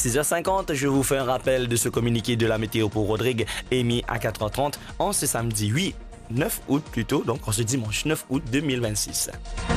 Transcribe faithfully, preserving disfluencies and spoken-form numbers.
six heures cinquante, je vous fais un rappel de ce communiqué de la météo pour Rodrigue émis à quatre heures trente en ce samedi huit, neuf août plutôt, donc en ce dimanche neuf août deux mille vingt-six.